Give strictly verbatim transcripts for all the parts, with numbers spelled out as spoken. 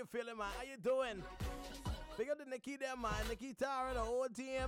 you feeling, man? How you doing? Big up to Nikki there, man. Nikki Tara, the whole team.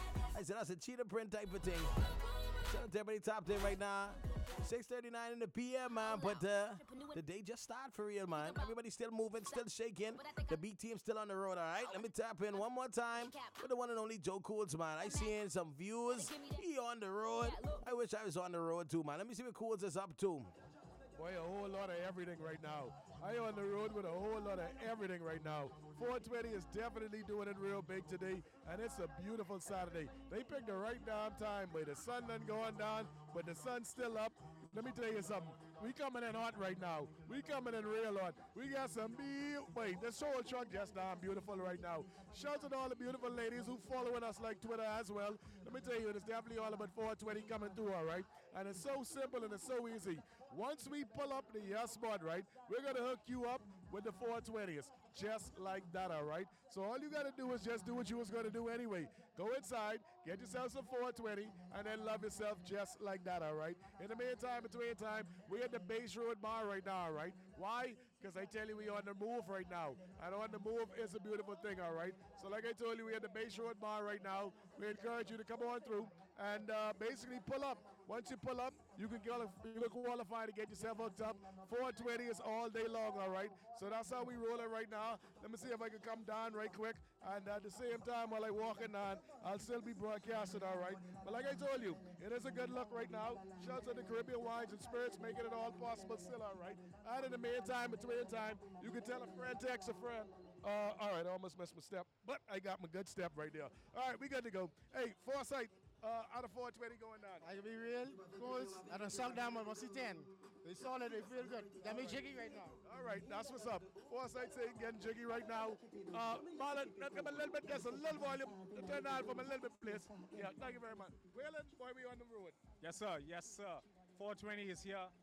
I said that's a cheetah print type of thing. Shout out to everybody top ten right now. six thirty-nine in the P M, man. But uh, the day just started for real, man. Everybody still moving, still shaking. The B team still on the road, all right? Let me tap in one more time with the one and only Joe Cools, man. I seen some views. He on the road. I wish I was on the road too, man. Let me see what Cools is up to. Boy, a whole lot of everything right now. I am on the road with a whole lot of everything right now. four twenty is definitely doing it real big today, and it's a beautiful Saturday. They picked the right damn time, but the sun done going down, but the sun's still up. Let me tell you something. We coming in hot right now. We coming in real hot. We got some be wait, this whole truck just damn beautiful right now. Shout out to all the beautiful ladies who following us like Twitter as well. Let me tell you, it's definitely all about four twenty coming through, all right? And it's so simple and it's so easy. Once we pull up the yes spot, right, we're gonna hook you up with the four twenties, just like that, all right? So all you gotta do is just do what you was gonna do anyway. Go inside, get yourself some four twenty, and then love yourself just like that, all right? In the meantime, between time, we're at the Base Road Bar right now, all right? Why? Because I tell you, we on the move right now. And on the move is a beautiful thing, all right? So like I told you, we're at the Base Road Bar right now. We encourage you to come on through and uh, basically pull up. Once you pull up, you can, qualify, you can qualify to get yourself hooked up. four twenty is all day long, all right? So that's how we roll it right now. Let me see if I can come down right quick. And at the same time, while I walking down, I'll still be broadcasting, all right? But like I told you, it is a good look right now. Shout out to the Caribbean Wines and Spirits, making it all possible still, all right? And in the meantime, between time, you can tell a friend, text a friend. Uh, all right, I almost missed my step, but I got my good step right there. All right, we good to go. Hey, Foresight, uh, out of four twenty going down. I can be real, close. I done sunk down on my C ten. They solid, they feel good. Got me jiggy right now. All right, that's what's up. Foresight saying getting jiggy right now. Uh, Marlon, let's give a little bit, just a little volume to turn down from a little bit, please. Yeah, thank you very much. Waylon, boy, we on the road. Yes, sir. Yes, sir. four twenty is here.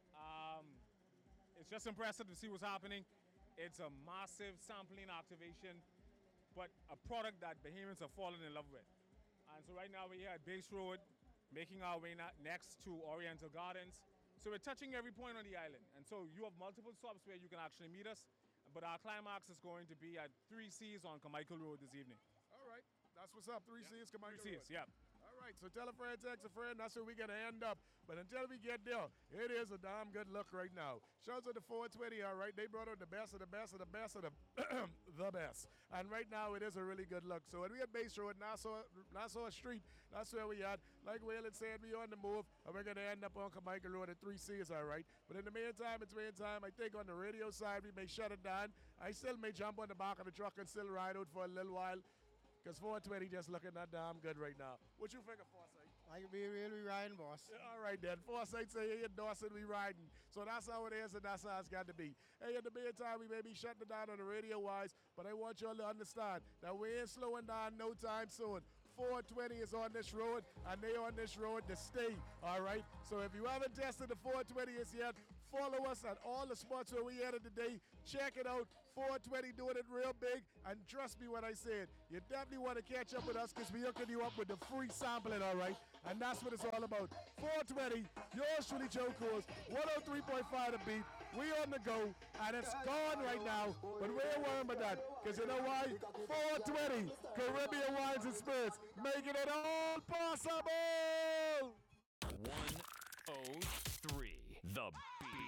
Um, it's just impressive to see what's happening. It's a massive sampling activation, but a product that Bahamians have fallen in love with. And so right now we're here at Base Road, making our way next to Oriental Gardens. So we're touching every point on the island. And so you have multiple stops where you can actually meet us, but our climax is going to be at three C's on Carmichael Road this evening. All right, that's what's up, three C's, Carmichael Three C's, Road. yeah. All right, so tell a friend, text a friend, that's where we're going to end up. But until we get there, it is a damn good look right now. Shows at the four twenty, all right? They brought out the best of the best of the best of the, the best. And right now, it is a really good look. So when we at Base Road, Nassau, Nassau Street, that's where we at. Like Waylon said, we on the move, and we're going to end up on Carmichael Road at three C's, all right? But in the meantime, between time, I think on the radio side, we may shut it down. I still may jump on the back of the truck and still ride out for a little while. Because four twenty just looking that damn good right now. What you think of Foresight? I can be real, we riding, boss. Yeah, all right, then. Foresight say, hey, Dawson, we riding. So that's how it is, and that's how it's got to be. Hey, in the meantime, we may be shutting it down on the radio-wise, but I want y'all to understand that we ain't slowing down no time soon. four twenty is on this road, and they on this road to stay, all right? So if you haven't tested the four twenties yet, follow us at all the spots where we at today. Check it out. four twenty doing it real big. And trust me when I say it, you definitely want to catch up with us because we're hooking you up with the free sampling, all right? And that's what it's all about. four twenty, yours truly, Joe Coors, one oh three point five The Beat. We on the go, and it's gone right now. But we ain't worrying about that because you know why? four twenty, Caribbean Wines and Spirits, making it all possible. one oh